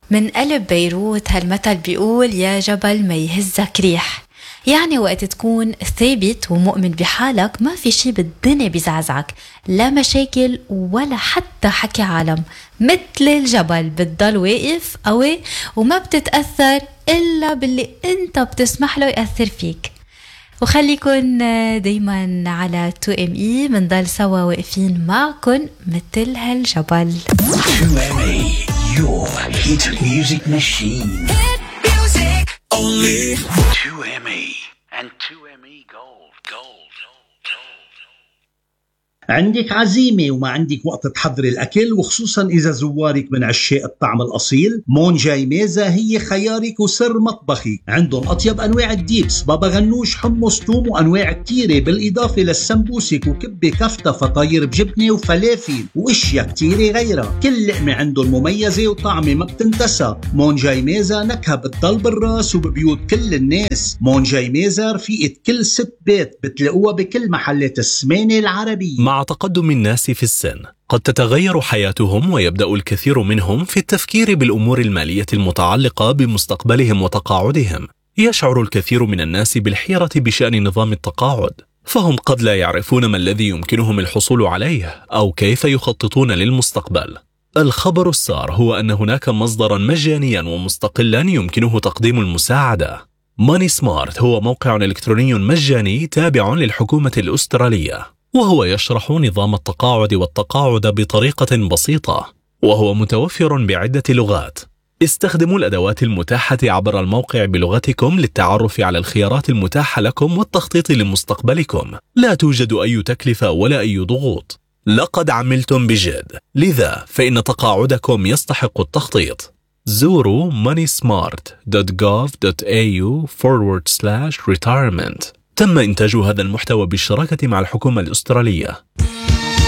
من قلب بيروت هالمثل بيقول يا جبل ما يهزك ريح. يعني وقت تكون ثابت ومؤمن بحالك ما في شي بالدنيا بيزعزعك، لا مشاكل ولا حتى حكي عالم. مثل الجبل بتضل واقف قوي وما بتتأثر إلا باللي انت بتسمح له يأثر فيك. وخليكن دايما على 2ME منضل سوا واقفين معكن مثل هالجبل. 2ME, your hit music machine. Hit music only. 2ME and 2ME Gold. عندك عزيمة وما عندك وقت تحضري الأكل، وخصوصا إذا زوارك من عشاق الطعم الأصيل، مونجاي ميزة هي خيارك وسر مطبخي. عندهم أطيب أنواع الديبس، بابا غنوش، حمص، توم، وأنواع كتيرة، بالإضافة للسمبوسك وكبة كفتة فطاير بجبنة وفلافل وإشياء كتيرة غيرها. كل لقمة عندهم مميزة وطعمة ما بتنتسى. مونجاي ميزة نكهة بتضل بالراس وببيوت كل الناس. مونجاي ميزة رفيقة كل ست بيت، بتلاقوها بكل محلات السمانة العربية. مع تقدم الناس في السن قد تتغير حياتهم، ويبدأ الكثير منهم في التفكير بالأمور المالية المتعلقة بمستقبلهم وتقاعدهم. يشعر الكثير من الناس بالحيرة بشأن نظام التقاعد، فهم قد لا يعرفون ما الذي يمكنهم الحصول عليه أو كيف يخططون للمستقبل. الخبر السار هو أن هناك مصدرا مجانيا ومستقلا يمكنه تقديم المساعدة. ماني سمارت هو موقع إلكتروني مجاني تابع للحكومة الأسترالية، وهو يشرح نظام التقاعد والتقاعد بطريقة بسيطة، وهو متوفر بعدة لغات. استخدموا الأدوات المتاحة عبر الموقع بلغتكم للتعرف على الخيارات المتاحة لكم والتخطيط لمستقبلكم. لا توجد أي تكلفة ولا أي ضغوط. لقد عملتم بجد، لذا فإن تقاعدكم يستحق التخطيط. زوروا moneysmart.gov.au/retirement. تم إنتاج هذا المحتوى بالشراكة مع الحكومة الأسترالية.